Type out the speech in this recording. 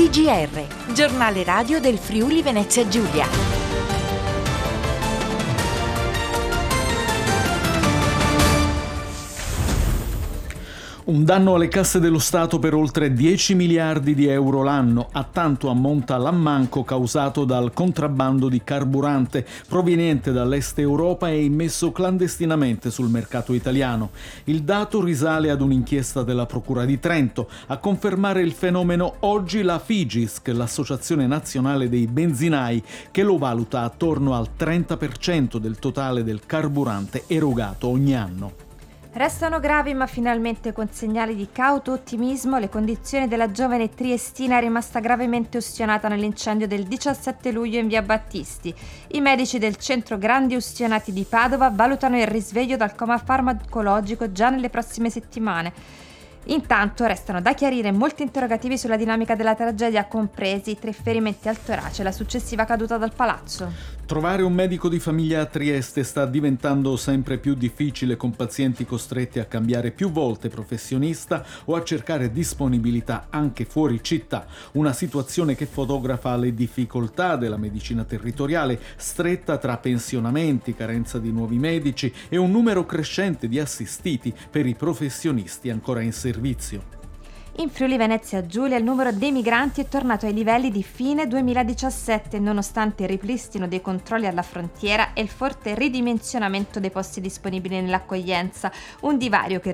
GR, giornale radio del Friuli Venezia Giulia. Un danno alle casse dello Stato per oltre 10 miliardi di euro l'anno. A tanto ammonta l'ammanco causato dal contrabbando di carburante proveniente dall'est Europa e immesso clandestinamente sul mercato italiano. Il dato risale ad un'inchiesta della Procura di Trento. A confermare il fenomeno oggi la Figisc, l'Associazione Nazionale dei Benzinai, che lo valuta attorno al 30% del totale del carburante erogato ogni anno. Restano gravi ma finalmente con segnali di cauto ottimismo le condizioni della giovane triestina rimasta gravemente ustionata nell'incendio del 17 luglio in via Battisti. I medici del centro Grandi Ustionati di Padova valutano il risveglio dal coma farmacologico già nelle prossime settimane. Intanto restano da chiarire molti interrogativi sulla dinamica della tragedia, compresi i 3 ferimenti al torace e la successiva caduta dal palazzo. Trovare un medico di famiglia a Trieste sta diventando sempre più difficile, con pazienti costretti a cambiare più volte professionista o a cercare disponibilità anche fuori città. Una situazione che fotografa le difficoltà della medicina territoriale, stretta tra pensionamenti, carenza di nuovi medici e un numero crescente di assistiti per i professionisti ancora in servizio. In Friuli Venezia Giulia il numero dei migranti è tornato ai livelli di fine 2017, nonostante il ripristino dei controlli alla frontiera e il forte ridimensionamento dei posti disponibili nell'accoglienza, un divario che